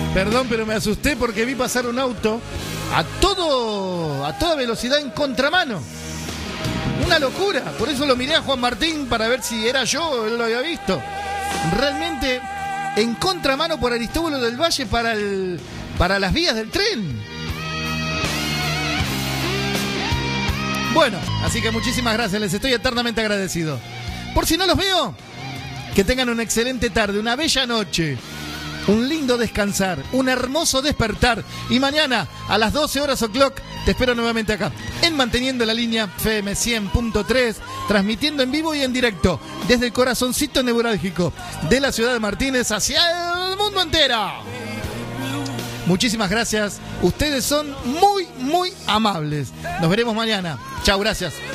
Perdón, pero me asusté porque vi pasar un auto a toda velocidad en contramano. Una locura. Por eso lo miré a Juan Martín para ver si era yo o él lo había visto. Realmente en contramano por Aristóbulo del Valle para las vías del tren. Bueno, así que muchísimas gracias. Les estoy eternamente agradecido. Por si no los veo, que tengan una excelente tarde, una bella noche. Un lindo descansar, un hermoso despertar. Y mañana a las 12 horas o'clock te espero nuevamente acá, en Manteniendo la Línea FM 100.3, transmitiendo en vivo y en directo desde el corazoncito neurálgico de la ciudad de Martínez hacia el mundo entero. Muchísimas gracias. Ustedes son muy, muy amables. Nos veremos mañana. Chao, gracias.